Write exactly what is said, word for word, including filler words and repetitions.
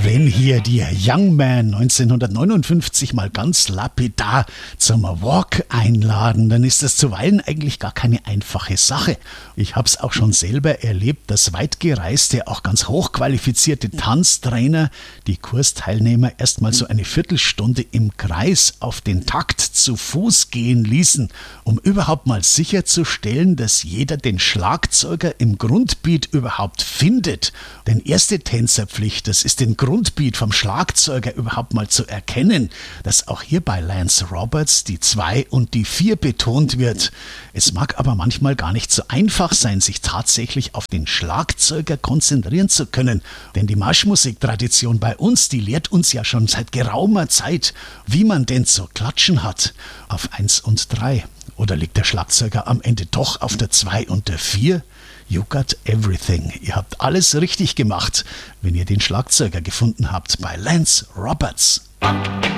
Wenn hier die Young Man neunzehnhundertneunundfünfzig mal ganz lapidar zum Walk einladen, dann ist das zuweilen eigentlich gar keine einfache Sache. Ich habe es auch schon selber erlebt, dass weitgereiste, auch ganz hochqualifizierte Tanztrainer die Kursteilnehmer erst mal so eine Viertelstunde im Kreis auf den Takt zu Fuß gehen ließen, um überhaupt mal sicherzustellen, dass jeder den Schlagzeuger im Grundbeat überhaupt findet. Denn erste Tänzerpflicht, das ist den Grundbeat vom Schlagzeuger überhaupt mal zu erkennen, dass auch hier bei Lance Roberts die zwei und die vier betont wird. Es mag aber manchmal gar nicht so einfach sein, sich tatsächlich auf den Schlagzeuger konzentrieren zu können, denn die Marschmusiktradition bei uns, die lehrt uns ja schon seit geraumer Zeit, wie man denn zu klatschen hat auf eins und drei. Oder liegt der Schlagzeuger am Ende doch auf der zwei und der vier? You got everything. Ihr habt alles richtig gemacht, wenn ihr den Schlagzeuger gefunden habt bei Lance Roberts.